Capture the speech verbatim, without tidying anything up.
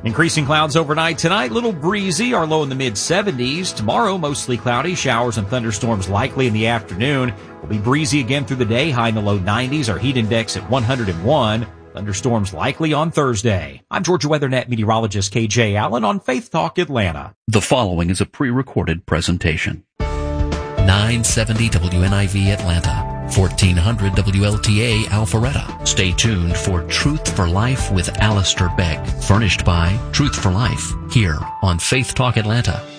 Increasing clouds overnight tonight, little breezy, our low in the mid seventies. Tomorrow, mostly cloudy, showers and thunderstorms likely in the afternoon. Will be breezy again through the day, high in the low nineties, our heat index at one hundred one. Thunderstorms likely on Thursday. I'm Georgia WeatherNet meteorologist K J Allen on Faith Talk Atlanta. The following is a pre-recorded presentation. nine seventy W N I V Atlanta, fourteen hundred W L T A Alpharetta. Stay tuned for Truth for Life with Alistair Begg, furnished by Truth for Life, here on Faith Talk Atlanta.